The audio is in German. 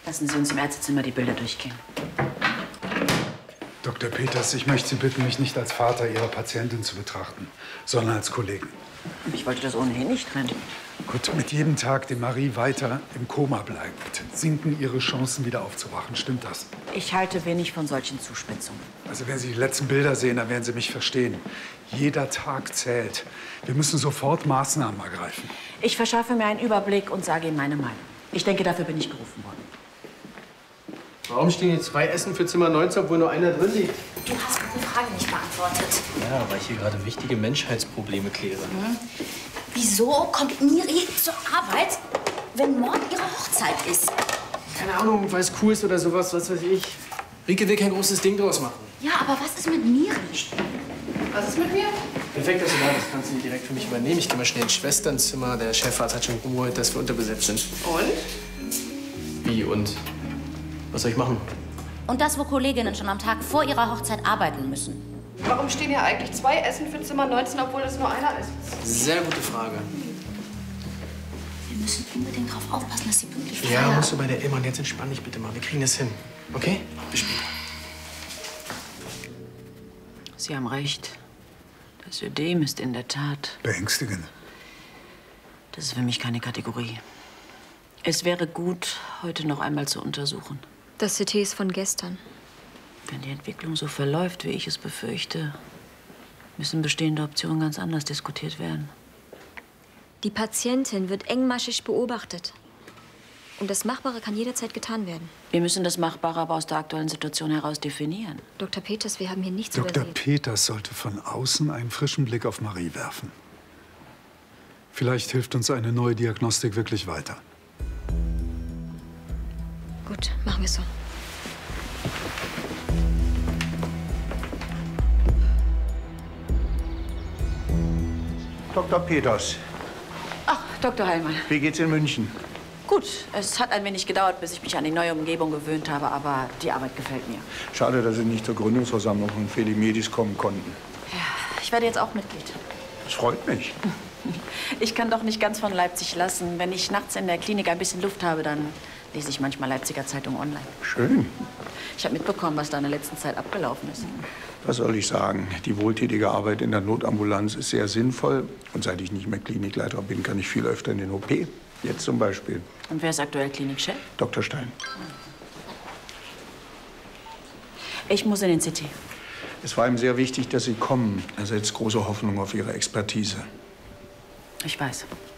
Lassen Sie uns im Ärztezimmer die Bilder durchgehen. Dr. Peters, ich möchte Sie bitten, mich nicht als Vater Ihrer Patientin zu betrachten, sondern als Kollegen. Ich wollte das ohnehin nicht trennen. Gut, mit jedem Tag, den Marie weiter im Koma bleibt, sinken ihre Chancen, wieder aufzuwachen. Stimmt das? Ich halte wenig von solchen Zuspitzungen. Also wenn Sie die letzten Bilder sehen, dann werden Sie mich verstehen. Jeder Tag zählt. Wir müssen sofort Maßnahmen ergreifen. Ich verschaffe mir einen Überblick und sage Ihnen meine Meinung. Ich denke, dafür bin ich berufen worden. Warum stehen hier 2 Essen für Zimmer 19, obwohl nur einer drin liegt? Du hast meine Frage nicht beantwortet. Ja, weil ich hier gerade wichtige Menschheitsprobleme kläre. Wieso kommt Miri zur Arbeit, wenn morgen ihre Hochzeit ist? Keine Ahnung, weil es cool ist oder sowas, was weiß ich. Rike will kein großes Ding draus machen. Ja, aber was ist mit Miri? Was ist mit mir? Perfekt, dass du da bist. Kannst du die direkt für mich übernehmen. Ich gehe mal schnell ins Schwesternzimmer. Der Chefarzt hat schon rumgeholt, dass wir unterbesetzt sind. Und? Wie und? Was soll ich machen? Und das, wo Kolleginnen schon am Tag vor ihrer Hochzeit arbeiten müssen. Warum stehen hier eigentlich 2 Essen für Zimmer 19, obwohl es nur einer ist? Sehr gute Frage. Wir müssen unbedingt darauf aufpassen, dass sie pünktlich Ja, feiern. musst du bei der Emma. Und jetzt entspann dich bitte mal. Wir kriegen das hin. Okay? Bis später. Sie haben recht. Das Ödem ist in der Tat... Beängstigend. Das ist für mich keine Kategorie. Es wäre gut, heute noch einmal zu untersuchen. Das CT ist von gestern. Wenn die Entwicklung so verläuft, wie ich es befürchte, müssen bestehende Optionen ganz anders diskutiert werden. Die Patientin wird engmaschig beobachtet. Und das Machbare kann jederzeit getan werden. Wir müssen das Machbare aber aus der aktuellen Situation heraus definieren. Dr. Peters, wir haben hier nichts Dr. übersehen. Peters sollte von außen einen frischen Blick auf Marie werfen. Vielleicht hilft uns eine neue Diagnostik wirklich weiter. Gut, machen wir so. Dr. Peters, Ach, Dr. Heilmann. wie geht's in München? Gut, es hat ein wenig gedauert, bis ich mich an die neue Umgebung gewöhnt habe, aber die Arbeit gefällt mir. Schade, dass Sie nicht zur Gründungsversammlung von Felimedis kommen konnten. Ich werde jetzt auch Mitglied. Das freut mich. Ich kann doch nicht ganz von Leipzig lassen. Wenn ich nachts in der Klinik ein bisschen Luft habe, dann lese ich manchmal Leipziger Zeitung online. Schön. Ich habe mitbekommen, was da in der letzten Zeit abgelaufen ist. Was soll ich sagen? Die wohltätige Arbeit in der Notambulanz ist sehr sinnvoll. Und seit ich nicht mehr Klinikleiter bin, kann ich viel öfter in den OP. Jetzt zum Beispiel. Und wer ist aktuell Klinikchef? Dr. Stein. Ich muss in den CT. Es war ihm sehr wichtig, dass Sie kommen. Er setzt große Hoffnung auf Ihre Expertise. Ich weiß.